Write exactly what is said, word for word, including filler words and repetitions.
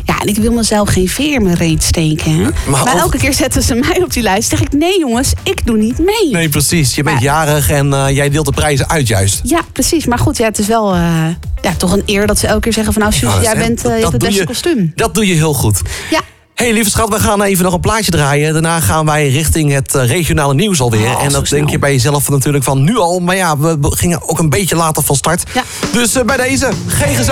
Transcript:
Ja, en ik wil mezelf geen veer in mijn reet steken. Hè? Maar, maar elke keer zetten ze mij op die lijst. Zeg ik, nee jongens, ik doe niet mee. Nee, precies. Je bent maar... jarig en uh, jij deelt de prijzen uit juist. Ja, precies. Maar goed, ja, het is wel uh, ja, toch een eer dat ze elke keer zeggen van... nou, Suus, jij bent, uh, je hebt het beste je, kostuum. Dat doe je heel goed. Ja. Hey, lieve schat, we gaan even nog een plaatje draaien. Daarna gaan wij richting het uh, regionale nieuws alweer. Oh, en dat denk je bij jezelf natuurlijk van nu al. Maar ja, we gingen ook een beetje later van start. Ja. Dus uh, bij deze, geen gezellig.